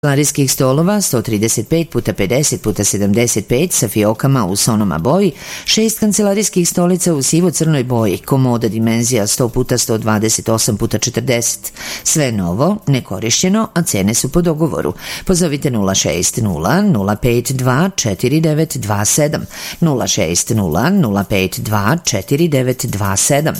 Kancelarijskih stolova 135x50x75 sa fiokama u sonoma boji, 6 kancelarijskih stolica u sivo-crnoj boji, komoda dimenzija 100x128x40. Sve novo, nekorišćeno, a cene su po dogovoru. Pozovite 060 052 4927 060 052 4927.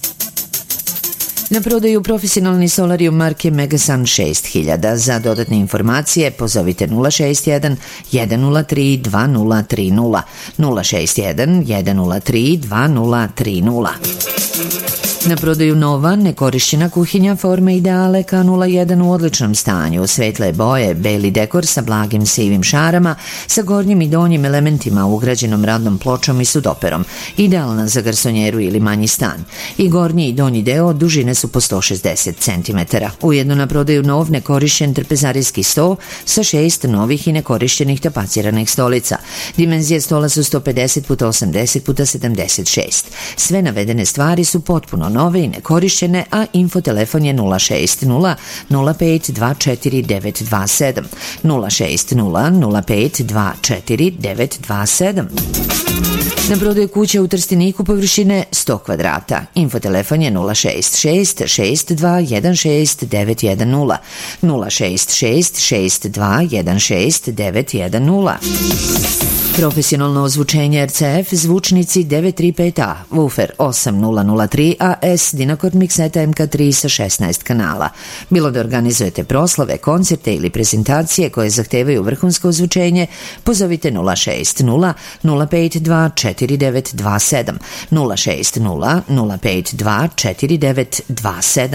Na prodaju profesionalni solarium marke Megasun 6000. Za dodatne informacije pozovite 061 103 2030 061 103 2030. Na prodaju nova, nekorišćena kuhinja forme Ideale K01 u odličnom stanju, svetle boje, beli dekor sa blagim sivim šarama, sa gornjim i donjim elementima ugrađenom radnom pločom i sudoperom, idealna za garsonjeru ili manji stan. I gornji i donji deo dužine su po 160 cm. Ujedno na prodaju nov, nekorišćen trpezarijski sto sa 6 novih i nekorišćenih tapaciranih stolica. Dimenzije stola su 150x80x76. Sve navedene stvari su potpuno nove i nekorišćene, a infotelefon je 060 05 24 927 060 05 24 927. Na prodaju kuća u Trsteniku površine 100 kvadrata. Infotelefon je 066 62 16 910 066 62 16 910. Profesionalno ozvučenje RCF, zvučnici 935A, woofer 8003 AS, Dynacor mikseta MK3 sa 16 kanala. Bilo da organizujete proslave, koncerte ili prezentacije koje zahtevaju vrhunsko ozvučenje, pozovite 060 052 4927 060 052 4927.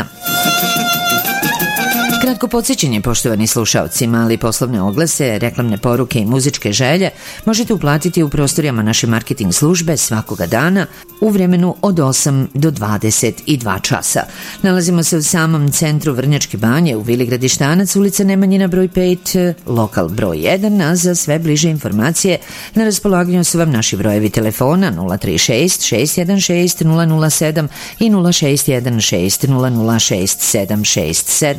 Kratko podsjećanje, poštovani slušaoci, mali poslovne oglase, reklamne poruke i muzičke želje možete uplatiti u prostorijama naše marketing službe svakoga dana u vremenu od 8 do 22 časa. Nalazimo se u samom centru Vrnjačke Banje u Vili Gradištanac, ulica Nemanjina broj 5, lokal broj 1, a za sve bliže informacije na raspolaganju su vam naši brojevi telefona 036 616 007 i 061 600 6767.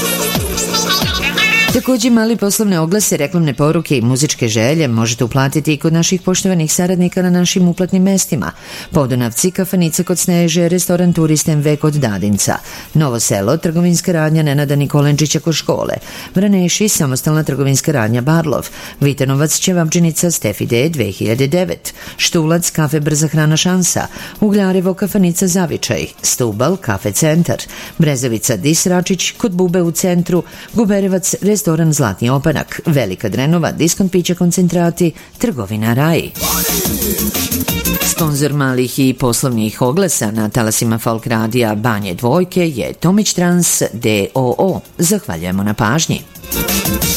Također, mali poslovne oglase, reklamne poruke i muzičke želje možete uplatiti i kod naših poštovanih saradnika na našim uplatnim mestima. Podunavci, kafanica kod Sneže, restoran Turist MV kod Dadinca, Novo selo, trgovinska radnja Nenada Nikolenčića kod škole, Vraneši, samostalna trgovinska radnja Barlov, Vitanovac, Ćevabdžinica, Stefi D 2009, Štulac, kafe Brza hrana Šansa, Ugljarevo, kafanica Zavičaj, Stubal, kafe Centar, Brezovica Disračić, kod Bube u centru, Guberevac, restoran Zlatni opanak, Velika Drenova, diskont pića koncentrati, trgovina Raji. Sponzor malih i poslovnih oglasa na talasima Folk radija Banje Dvojke je Tomić Trans D.O.O. Zahvaljujemo na pažnji.